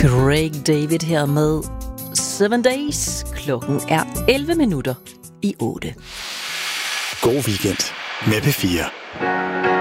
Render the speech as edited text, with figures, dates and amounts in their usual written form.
Craig David her med 7 Days. Klokken er 11 minutter i 8. God weekend med P4.